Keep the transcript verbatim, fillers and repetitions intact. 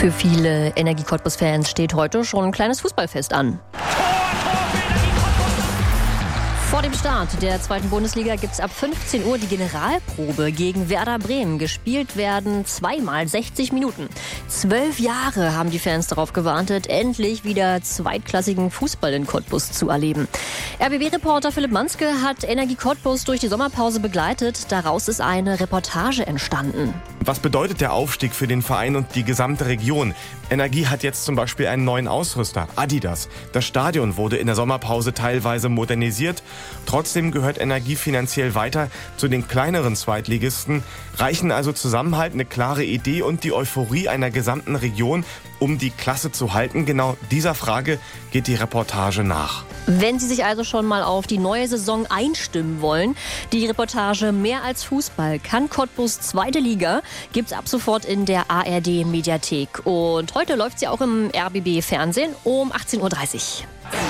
Für viele Energie Cottbus-Fans steht heute schon ein kleines Fußballfest an. Vor dem Start der zweiten Bundesliga gibt es ab fünfzehn Uhr die Generalprobe gegen Werder Bremen. Gespielt werden zweimal sechzig Minuten. Zwölf Jahre haben die Fans darauf gewartet, endlich wieder zweitklassigen Fußball in Cottbus zu erleben. R B B-Reporter Philipp Manske hat Energie Cottbus durch die Sommerpause begleitet. Daraus ist eine Reportage entstanden. Was bedeutet der Aufstieg für den Verein und die gesamte Region? Energie hat jetzt zum Beispiel einen neuen Ausrüster, Adidas. Das Stadion wurde in der Sommerpause teilweise modernisiert. Trotzdem gehört Energie finanziell weiter zu den kleineren Zweitligisten. Reichen also Zusammenhalt, eine klare Idee und die Euphorie einer gesamten Region, um die Klasse zu halten? Genau dieser Frage geht die Reportage nach. Wenn Sie sich also schon mal auf die neue Saison einstimmen wollen, die Reportage Mehr als Fußball kann Cottbus zweite Liga gibt's ab sofort in der A R D Mediathek. Und heute läuft sie auch im R B B Fernsehen um achtzehn Uhr dreißig.